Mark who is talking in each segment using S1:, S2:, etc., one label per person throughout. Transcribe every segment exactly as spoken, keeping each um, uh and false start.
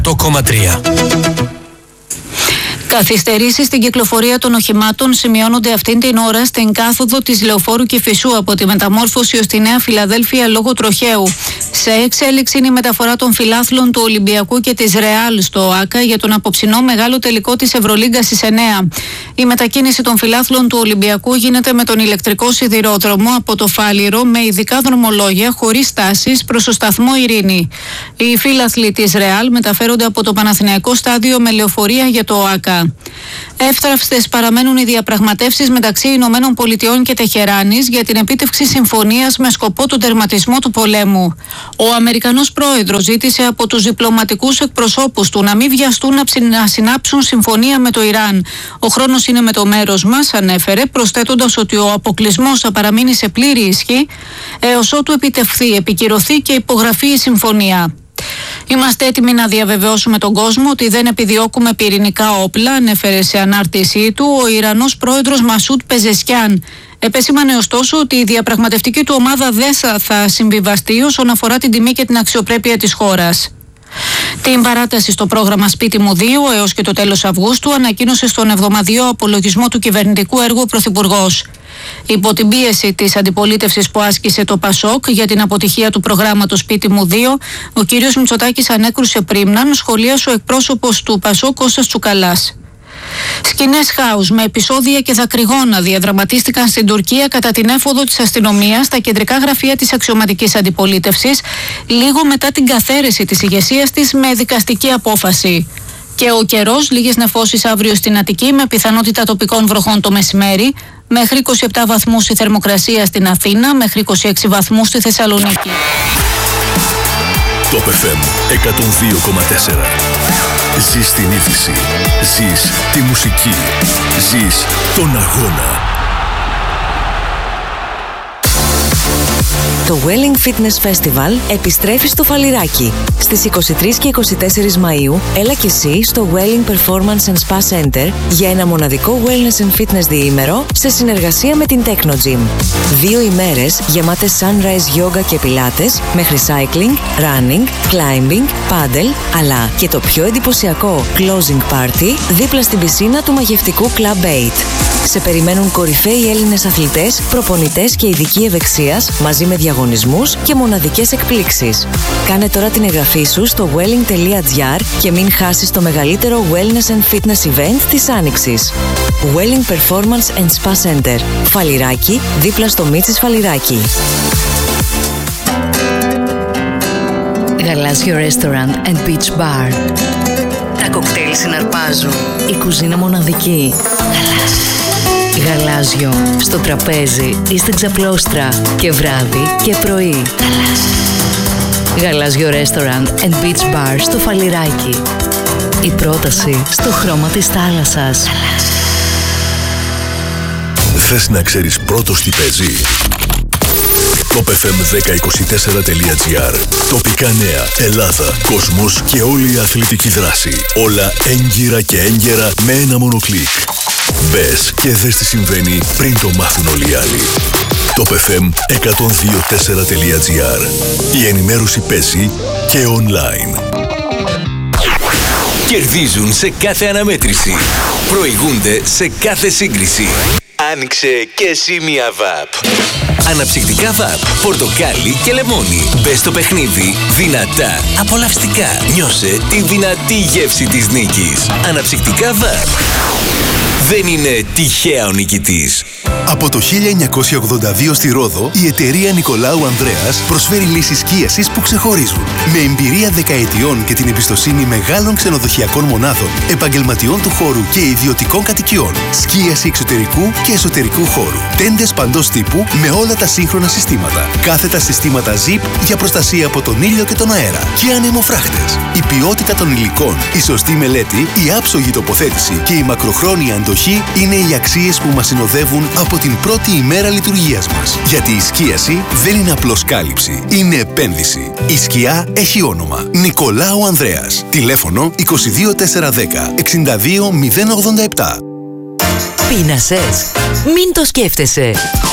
S1: Το κόμμα τρία.
S2: Καθυστερήσεις στην κυκλοφορία των οχημάτων σημειώνονται αυτήν την ώρα στην κάθοδο της Λεωφόρου Κηφισού από τη Μεταμόρφωση ως τη Νέα Φιλαδέλφια λόγω τροχαίου. Σε εξέλιξη είναι η μεταφορά των φιλάθλων του Ολυμπιακού και της Ρεάλ στο ΟΑΚΑ για τον απόψινό μεγάλο τελικό της Ευρωλίγκας στις εννέα. Η μετακίνηση των φιλάθλων του Ολυμπιακού γίνεται με τον ηλεκτρικό σιδηρόδρομο από το Φάληρο με ειδικά δρομολόγια χωρίς στάσεις προς το σταθμό Ειρήνη. Οι φίλαθλοι της Ρεάλ μεταφέρονται από το Παναθηναϊκό στάδιο με λεωφορεία για το ΟΑΚΑ. Εύθραυστες παραμένουν οι διαπραγματεύσεις μεταξύ Ηνωμένων Πολιτειών και Τεχεράνης για την επίτευξη συμφωνίας με σκοπό τον τερματισμό του πολέμου. Ο Αμερικανός πρόεδρος ζήτησε από τους διπλωματικούς εκπροσώπους του να μην βιαστούν να συνάψουν συμφωνία με το Ιράν. Ο χρόνος είναι με το μέρος μας, ανέφερε, προσθέτοντας ότι ο αποκλεισμός θα παραμείνει σε πλήρη ισχύ έως ότου επιτευχθεί, επικυρωθεί και υπογραφεί η συμφωνία. Είμαστε έτοιμοι να διαβεβαιώσουμε τον κόσμο ότι δεν επιδιώκουμε πυρηνικά όπλα, ανέφερε σε ανάρτησή του ο Ιρανός πρόεδρος Μασούντ Πεζεσκιάν. Επεσήμανε ωστόσο ότι η διαπραγματευτική του ομάδα δεν θα συμβιβαστεί όσον αφορά την τιμή και την αξιοπρέπεια της χώρας. Την παράταση στο πρόγραμμα Σπίτι μου δύο έως και το τέλος Αυγούστου ανακοίνωσε στον εβδομαδιαίο απολογισμό του κυβερνητικού έργου ο Πρωθυπουργός. Υπό την πίεση της αντιπολίτευσης που άσκησε το ΠΑΣΟΚ για την αποτυχία του προγράμματος Σπίτι μου δύο, ο κ. Μητσοτάκης ανέκρουσε πρίμναν, σχολίασε ο εκπρόσωπος του ΠΑΣΟΚ Κώστας Τσουκαλάς. Σκηνές χάους με επεισόδια και δακρυγόνα διαδραματίστηκαν στην Τουρκία κατά την έφοδο της αστυνομίας στα κεντρικά γραφεία της αξιωματικής αντιπολίτευσης, λίγο μετά την καθαίρεση της ηγεσίας της με δικαστική απόφαση. Και ο καιρός, λίγες νεφώσεις αύριο στην Αττική με πιθανότητα τοπικών βροχών το μεσημέρι, μέχρι είκοσι επτά βαθμούς η θερμοκρασία στην Αθήνα, μέχρι είκοσι έξι βαθμούς στη Θεσσαλονίκη.
S3: Το εφ εμ εκατόν δύο κόμμα τέσσερα. Ζεις την είδηση, ζεις τη μουσική, ζεις τον αγώνα.
S4: Το Welling Fitness Festival επιστρέφει στο Φαλιράκι. Στις είκοσι τρεις και είκοσι τέσσερις Μαΐου, έλα και εσύ στο Welling Performance and Spa Center για ένα μοναδικό wellness and fitness διήμερο σε συνεργασία με την Techno Gym. Δύο ημέρες γεμάτες sunrise yoga και πιλάτες, μέχρι cycling, running, climbing, paddle, αλλά και το πιο εντυπωσιακό closing party δίπλα στην πισίνα του μαγευτικού Club eight. Σε περιμένουν κορυφαίοι Έλληνες αθλητές, προπονητές και ειδικοί ευεξίας μαζί με διαγωνισμούς και μοναδικές εκπλήξεις. Κάνε τώρα την εγγραφή σου στο welling τελεία gr και μην χάσεις το μεγαλύτερο wellness and fitness event της Άνοιξης. Welling Performance and Spa Center. Φαλιράκι, δίπλα στο Μίτσις Φαλιράκι.
S5: Γαλάζιο Restaurant and Beach Bar. Τα κοκτέιλ συναρπάζουν. Η κουζίνα μοναδική. Γαλάζιο. Γαλάζιο. Στο τραπέζι ή στην ξαπλώστρα. Και βράδυ και πρωί. Γαλάζιο. Γαλάζιο Restaurant and Beach Bar στο Φαλιράκι. Η πρόταση στο χρώμα της θάλασσας.
S3: Θες να ξέρεις πρώτος τι παίζει? Το εφ εμ δέκα είκοσι τέσσερα τελεία gr. Τοπικά νέα, Ελλάδα, κόσμος και όλη η αθλητική δράση. Όλα έγκυρα και έγκαιρα με ένα μόνο κλικ. Μπες και δες τι συμβαίνει πριν το μάθουν όλοι οι άλλοι. Το εφ εμ εκατόν δύο τέσσερα τελεία gr. Η ενημέρωση παίζει και online.
S6: Κερδίζουν σε κάθε αναμέτρηση. Προηγούνται σε κάθε σύγκριση. Άνοιξε και εσύ μια βαπ. Αναψυκτικά βαπ, πορτοκάλι και λεμόνι. Μπες στο παιχνίδι δυνατά, απολαυστικά. Νιώσε τη δυνατή γεύση της νίκης. Αναψυκτικά βαπ. Δεν είναι τυχαία ο νικητής.
S7: Από το χίλια εννιακόσια ογδόντα δύο στη Ρόδο, η εταιρεία Νικολάου Ανδρέας προσφέρει λύσεις σκίασης που ξεχωρίζουν. Με εμπειρία δεκαετιών και την εμπιστοσύνη μεγάλων ξενοδοχειακών μονάδων, επαγγελματιών του χώρου και ιδιωτικών κατοικιών. Σκίαση εξωτερικού και εσωτερικού χώρου. Τέντες παντός τύπου με όλα τα σύγχρονα συστήματα. Κάθετα συστήματα ζιπ για προστασία από τον ήλιο και τον αέρα. Και ανεμοφράχτες. Η ποιότητα των υλικών, η σωστή μελέτη, η άψογη τοποθέτηση και η μακροχρόνια αντοχή είναι οι αξίες που μας συνοδεύουν από την πρώτη ημέρα λειτουργίας μας. Γιατί η σκίαση δεν είναι απλώς κάλυψη, είναι επένδυση. Η σκιά έχει όνομα. Νικολάου Ανδρέας. Τηλέφωνο είκοσι δύο τετρακόσια δέκα εξήντα δύο μηδέν ογδόντα επτά.
S4: Πείνασες? Μην το σκέφτεσαι.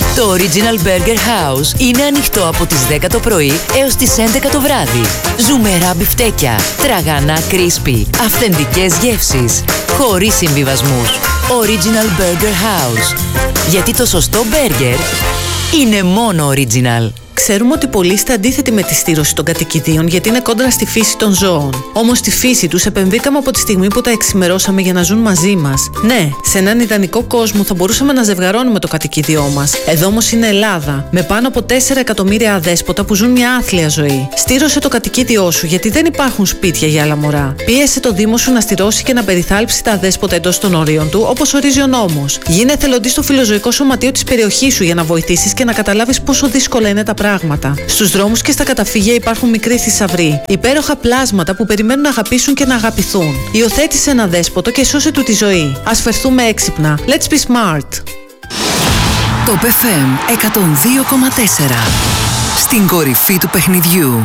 S5: Το Original Burger House είναι ανοιχτό από τις δέκα το πρωί έως τις έντεκα το βράδυ. Ζουμερά μπιφτέκια, τραγανά crispy, αυθεντικές γεύσεις, χωρίς συμβιβασμούς. Original Burger House. Γιατί το σωστό μπέργκερ είναι μόνο original.
S1: Ξέρουμε ότι πολλοί είστε αντίθετοι με τη στήρωση των κατοικιδίων γιατί είναι κόντρα στη φύση των ζώων. Όμως στη φύση τους επεμβήκαμε από τη στιγμή που τα εξημερώσαμε για να ζουν μαζί μας. Ναι, σε έναν ιδανικό κόσμο θα μπορούσαμε να ζευγαρώνουμε το κατοικίδιό μας. Εδώ όμως είναι Ελλάδα, με πάνω από τέσσερα εκατομμύρια αδέσποτα που ζουν μια άθλια ζωή. Στήρωσε το κατοικίδιό σου γιατί δεν υπάρχουν σπίτια για άλλα μωρά. Πίεσε το Δήμο σου να στηρώσει και να περιθάλψει τα αδέσποτα εντός των ορίων του, όπως ορίζει ο νόμος. Γίνε εθελοντής στο φιλοζωικό σωματείο της περιοχής σου για να βοηθήσεις και να καταλάβεις πόσο δύσκολα είναι τα πράγματα. Στους δρόμους και στα καταφύγια υπάρχουν μικροί θησαυροί, υπέροχα πλάσματα που περιμένουν να αγαπήσουν και να αγαπηθούν. Υιοθέτησε ένα δέσποτο και σώσε του τη ζωή. Ας φερθούμε έξυπνα. Let's be smart.
S5: Το εφ εμ εκατόν δύο κόμμα τέσσερα. Στην κορυφή του παιχνιδιού.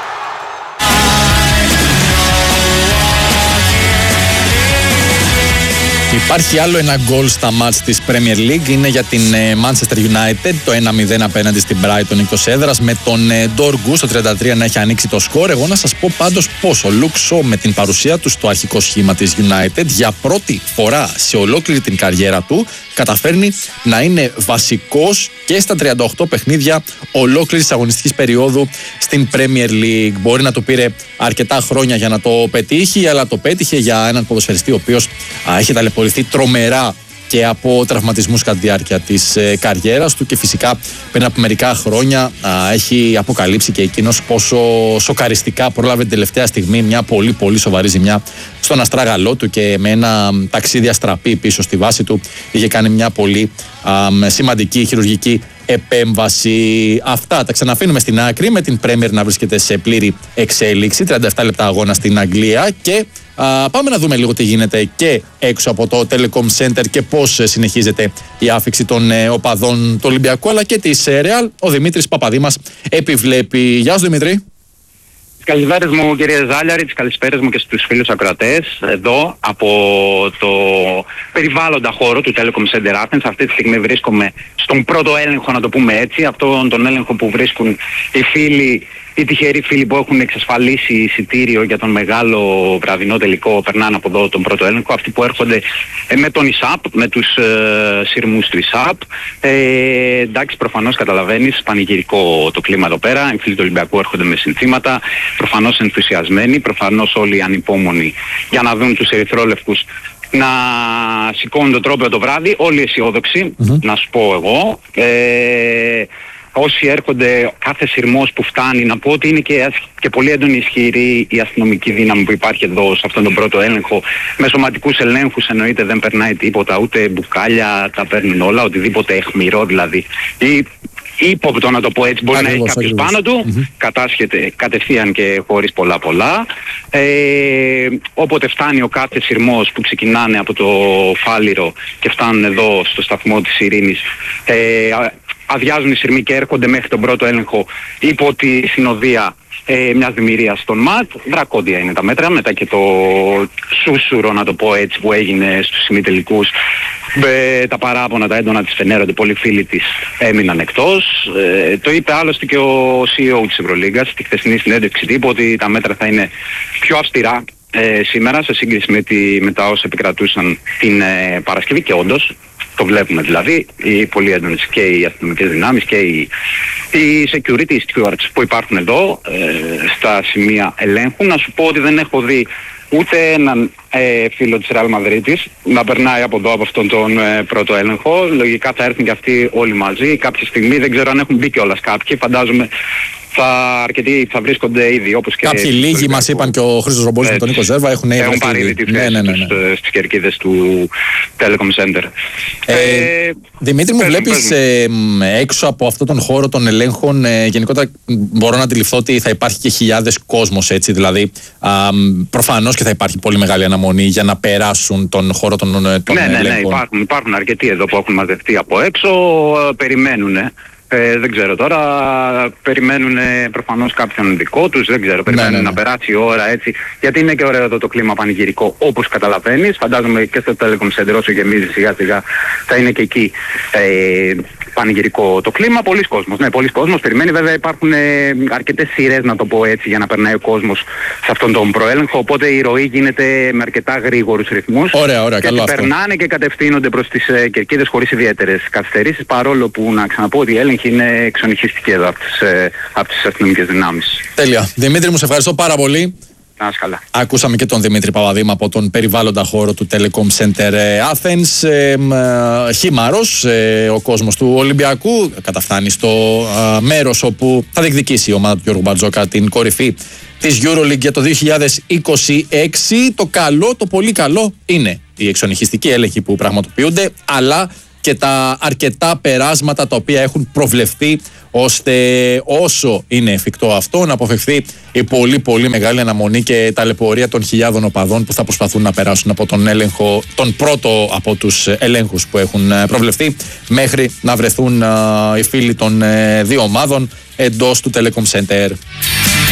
S8: Υπάρχει άλλο ένα γκολ στα μάτς της Premier League. Είναι για την Manchester United, το ένα μηδέν απέναντι στην Brighton εκτός έδρας, με τον Ντόργκου στο τριάντα τρία να έχει ανοίξει το σκορ. Εγώ να σας πω πάντως πως ο Luke Shaw με την παρουσία του στο αρχικό σχήμα της United για πρώτη φορά σε ολόκληρη την καριέρα του καταφέρνει να είναι βασικός και στα τριάντα οκτώ παιχνίδια ολόκληρης αγωνιστικής περίοδου στην Premier League. Μπορεί να το πήρε αρκετά χρόνια για να το πετύχει, αλλά το πέτυχε για έναν ποδοσφαιριστή ο οποίος α, έχει ταλαιπωρηθεί τρομερά και από τραυματισμούς κατά τη διάρκεια της ε, καριέρας του και φυσικά πριν από μερικά χρόνια α, έχει αποκαλύψει και εκείνος πόσο σοκαριστικά πρόλαβε την τελευταία στιγμή μια πολύ πολύ σοβαρή ζημιά στον αστράγαλό του και με ένα ταξίδι αστραπή πίσω στη βάση του είχε κάνει μια πολύ α, σημαντική χειρουργική επέμβαση. Αυτά τα ξαναφύνουμε στην άκρη με την Premier να βρίσκεται σε πλήρη εξέλιξη, τριάντα επτά λεπτά αγώνα στην Αγγλία και α, πάμε να δούμε λίγο τι γίνεται και έξω από το Telecom Center και πώς συνεχίζεται η άφιξη των ε, οπαδών του Ολυμπιακού αλλά και της ε, Real. Ο Δημήτρης Παπαδήμας επιβλέπει. Γεια σου Δημήτρη.
S9: Καλησπέρας μου κύριε Ζάλιαρη, τις καλησπέρας μου και στους φίλους ακροατές εδώ από το περιβάλλοντα χώρο του Telecom Center Athens. Αυτή τη στιγμή βρίσκομαι στον πρώτο έλεγχο, να το πούμε έτσι, αυτόν τον έλεγχο που βρίσκουν οι φίλοι, οι τυχεροί φίλοι που έχουν εξασφαλίσει εισιτήριο για τον μεγάλο βραδινό τελικό, περνάνε από εδώ τον πρώτο έλεγχο, αυτοί που έρχονται ε, με τον ΙΣΑΠ, με τους ε, σειρμούς του ΙΣΑΠ. Ε, εντάξει, προφανώς καταλαβαίνεις, πανηγυρικό το κλίμα εδώ πέρα, οι φίλοι του Ολυμπιακού έρχονται με συνθήματα, προφανώς ενθουσιασμένοι, προφανώς όλοι ανυπόμονοι για να δουν τους ερυθρόλευκους να σηκώνουν το τρόπαιο το βράδυ, όλοι αισιόδοξοι, mm-hmm. να σου πω εγώ. Ε, όσοι έρχονται, κάθε σειρμός που φτάνει, να πω ότι είναι και, και πολύ έντονη ισχυρή η αστυνομική δύναμη που υπάρχει εδώ σε αυτόν τον πρώτο έλεγχο. Με σωματικούς ελέγχους εννοείται δεν περνάει τίποτα, ούτε μπουκάλια τα παίρνουν όλα, οτιδήποτε αιχμηρό δηλαδή. Ή ύποπτο να το πω έτσι, μπορεί ακριβώς, να έχει κάποιος πάνω του, mm-hmm. κατάσχεται κατευθείαν και χωρίς πολλά πολλά. Ε, όποτε φτάνει ο κάθε σειρμός που ξεκινάνε από το Φάληρο και φτάνουν εδώ στο σταθμό της Ειρήνης, ε, αδειάζουν οι σειρμοί και έρχονται μέχρι τον πρώτο έλεγχο υπό τη συνοδεία ε, μιας δημιουργίας στον ΜΑΤ. Δρακόντια είναι τα μέτρα, μετά και το σούσουρο να το πω έτσι που έγινε στους ημιτελικούς. Ε, τα παράπονα, τα έντονα της φενέρονται, πολλοί φίλοι της έμειναν εκτός. Ε, το είπε άλλωστε και ο σι ι ο της Ευρωλίγκας στη χθεσινή συνέντευξη τύπου ότι τα μέτρα θα είναι πιο αυστηρά ε, σήμερα σε σύγκριση με, τη, με τα όσα επικρατούσαν την ε, Παρασκευή και όντως το βλέπουμε δηλαδή, οι πολύ έντονες και οι αστυνομικές δυνάμεις και οι, οι security stewards που υπάρχουν εδώ ε, στα σημεία ελέγχου. Να σου πω ότι δεν έχω δει ούτε έναν ε, φίλο της Real Madrid να περνάει από εδώ από αυτόν τον ε, πρώτο έλεγχο. Λογικά θα έρθουν και αυτοί όλοι μαζί κάποια στιγμή, δεν ξέρω αν έχουν μπει κιόλας κάποιοι, φαντάζομαι θα, αρκετοί θα βρίσκονται ήδη όπως και...
S8: Κάποιοι λίγοι μας είπαν και ο Χρήστος Ρομπόλης με τον Νίκο Ζέρβα έχουν,
S9: έχουν πάρει ήδη τη θέση ναι, ναι, ναι, ναι. Τους, στις κερκίδες του Telecom Center.
S8: Ε, ε, Δημήτρη μου, βλέπεις ε, έξω από αυτόν τον χώρο των ελέγχων ε, γενικότερα μπορώ να αντιληφθώ ότι θα υπάρχει και χιλιάδες κόσμος έτσι, δηλαδή α, προφανώς και θα υπάρχει πολύ μεγάλη αναμονή για να περάσουν τον χώρο των, των
S9: ναι,
S8: ελέγχων.
S9: Ναι, ναι, υπάρχουν, υπάρχουν αρκετοί εδώ που έχουν μαζευτεί από έξω, περιμένουν. Ε, δεν ξέρω τώρα, περιμένουν προφανώς κάποιον δικό τους, δεν ξέρω, περιμένουν ναι, ναι, ναι. να περάσει η ώρα έτσι, γιατί είναι και ωραίο εδώ το κλίμα πανηγυρικό όπως καταλαβαίνεις, φαντάζομαι και στο Telecom Center όσο γεμίζει σιγά σιγά θα είναι και εκεί ε, πανηγυρικό το κλίμα. Πολλοί κόσμος. Ναι, πολλοί κόσμος περιμένει. Βέβαια υπάρχουν ε, αρκετές σειρές, να το πω έτσι, για να περνάει ο κόσμος σε αυτόν τον προέλεγχο. Οπότε η ροή γίνεται με αρκετά γρήγορους ρυθμούς.
S8: Ωραία, ωραία,
S9: και
S8: καλό αυτό.
S9: περνάνε και κατευθύνονται προς τις ε, κερκίδες χωρίς ιδιαίτερες καθυστερήσεις. Παρόλο που, να ξαναπώ, ότι οι έλεγχοι είναι εξονυχιστικοί εδώ από τις, ε, από τις αστυνομικές δυνάμεις.
S8: Τέλεια. Δημήτρη, μου σε ευχαριστώ πάρα πολύ.
S9: Να είσαι καλά.
S8: Ακούσαμε και τον Δημήτρη Παπαδήμα από τον περιβάλλοντα χώρο του Telecom Center Athens. Ε, ε, χήμαρος, ε, ο κόσμος του Ολυμπιακού καταφθάνει στο ε, μέρος όπου θα διεκδικήσει η ομάδα του Γιώργου Μπαρτζόκα την κορυφή της EuroLeague για το δύο χιλιάδες είκοσι έξι. Το καλό, το πολύ καλό είναι οι εξονυχιστικοί έλεγχοι που πραγματοποιούνται, αλλά και τα αρκετά περάσματα τα οποία έχουν προβλεφθεί, ώστε όσο είναι εφικτό αυτό να αποφευθεί η πολύ πολύ μεγάλη αναμονή και ταλαιπωρία των χιλιάδων οπαδών που θα προσπαθούν να περάσουν από τον έλεγχο, τον πρώτο από τους ελέγχους που έχουν προβλεφθεί, μέχρι να βρεθούν οι φίλοι των δύο ομάδων εντός του Telecom Center.